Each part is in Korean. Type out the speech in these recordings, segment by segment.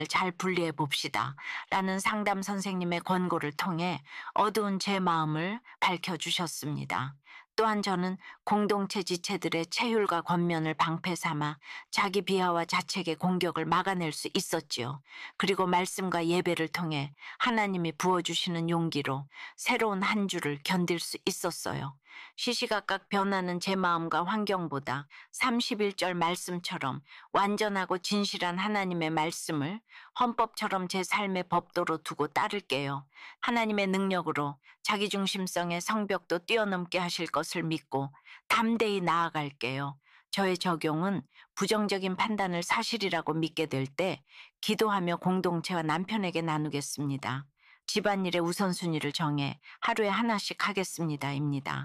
잘 분리해 봅시다. 라는 상담 선생님의 권고를 통해 어두운 제 마음을 밝혀주셨습니다. 또한 저는 공동체 지체들의 체휼과 권면을 방패 삼아 자기 비하와 자책의 공격을 막아낼 수 있었지요. 그리고 말씀과 예배를 통해 하나님이 부어주시는 용기로 새로운 한 주를 견딜 수 있었어요. 시시각각 변하는 제 마음과 환경보다 31절 말씀처럼 완전하고 진실한 하나님의 말씀을 헌법처럼 제 삶의 법도로 두고 따를게요. 하나님의 능력으로 자기중심성의 성벽도 뛰어넘게 하실 것을 믿고 담대히 나아갈게요. 저의 적용은 부정적인 판단을 사실이라고 믿게 될 때 기도하며 공동체와 남편에게 나누겠습니다. 집안일의 우선순위를 정해 하루에 하나씩 하겠습니다.입니다.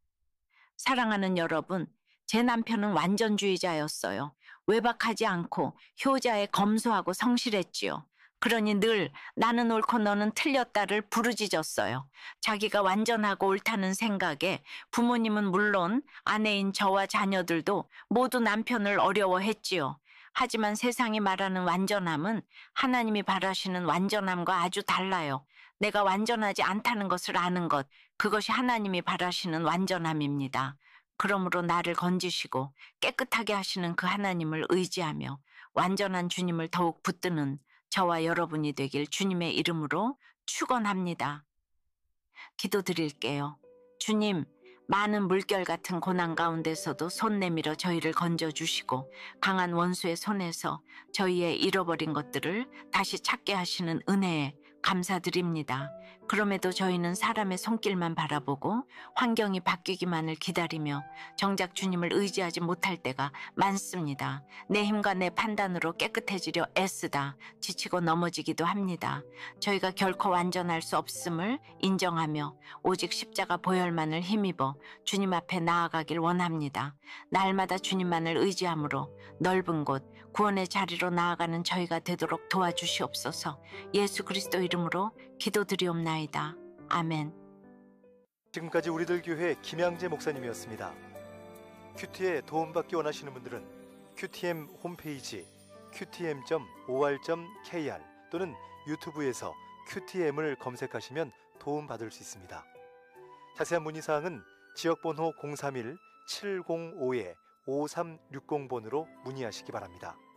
사랑하는 여러분, 제 남편은 완전주의자였어요. 외박하지 않고 효자에 검소하고 성실했지요. 그러니 늘 나는 옳고 너는 틀렸다를 부르짖었어요. 자기가 완전하고 옳다는 생각에 부모님은 물론 아내인 저와 자녀들도 모두 남편을 어려워했지요. 하지만 세상이 말하는 완전함은 하나님이 바라시는 완전함과 아주 달라요. 내가 완전하지 않다는 것을 아는 것, 그것이 하나님이 바라시는 완전함입니다. 그러므로 나를 건지시고 깨끗하게 하시는 그 하나님을 의지하며 완전한 주님을 더욱 붙드는 저와 여러분이 되길 주님의 이름으로 축원합니다. 기도드릴게요. 주님, 많은 물결 같은 고난 가운데서도 손 내밀어 저희를 건져주시고 강한 원수의 손에서 저희의 잃어버린 것들을 다시 찾게 하시는 은혜에 감사드립니다. 그럼에도 저희는 사람의 손길만 바라보고 환경이 바뀌기만을 기다리며 정작 주님을 의지하지 못할 때가 많습니다. 내 힘과 내 판단으로 깨끗해지려 애쓰다 지치고 넘어지기도 합니다. 저희가 결코 완전할 수 없음을 인정하며 오직 십자가 보혈만을 힘입어 주님 앞에 나아가길 원합니다. 날마다 주님만을 의지함으로 넓은 곳 구원의 자리로 나아가는 저희가 되도록 도와주시옵소서. 예수 그리스도 이름으로 기도드리옵나이다. 아멘. 지금까지 우리들 교회 김양재 목사님이었습니다. 큐티에 도움받기 원하시는 분들은 QTM 홈페이지 qtm.or.kr 또는 유튜브에서 QTM을 검색하시면 도움받을 수 있습니다. 자세한 문의사항은 지역번호 031-705-5360번으로 문의하시기 바랍니다.